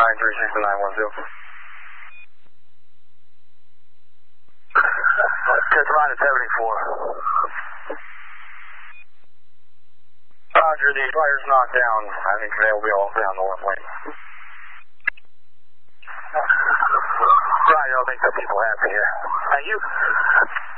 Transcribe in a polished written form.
936 910. Catch line at 74. Roger, the fire's knocked down. I think they will be all down the left lane. Right, I'll make the people happy here. Thank you.